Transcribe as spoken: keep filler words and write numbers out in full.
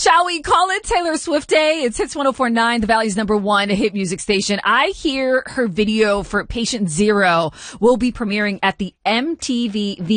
Shall we call it Taylor Swift Day? It's Hits one oh four point nine, the Valley's number one hit music station. I hear her video for Patient Zero will be premiering at the M T V